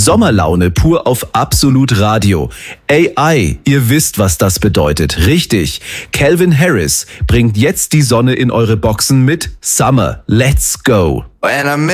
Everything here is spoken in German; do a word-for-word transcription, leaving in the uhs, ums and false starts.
Sommerlaune pur auf Absolut Radio. A I, ihr wisst, was das bedeutet. Richtig. Calvin Harris bringt jetzt die Sonne in eure Boxen mit Summer. Let's go.